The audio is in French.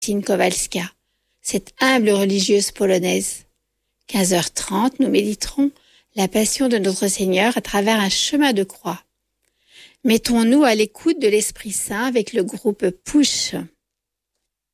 Marcin Kowalska, cette humble religieuse polonaise. 15h30, nous méditerons la passion de notre Seigneur à travers un chemin de croix. Mettons-nous à l'écoute de l'Esprit Saint avec le groupe Push.